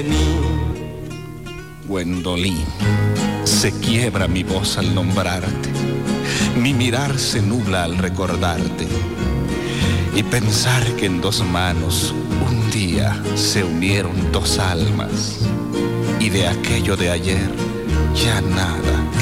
Gwendolyn, se quiebra mi voz al nombrarte, mi mirar se nubla al recordarte, y pensar que en dos manos un día se unieron dos almas, y de aquello de ayer ya nada